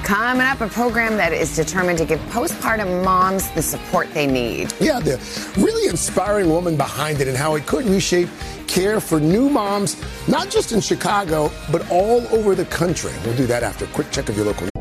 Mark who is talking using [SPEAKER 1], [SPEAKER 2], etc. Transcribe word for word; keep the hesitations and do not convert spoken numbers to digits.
[SPEAKER 1] Coming up, a program that is determined to give postpartum moms the support they need.
[SPEAKER 2] Yeah, the really inspiring woman behind it and how it could reshape care for new moms, not just in Chicago, but all over the country. We'll do that after a quick check of your local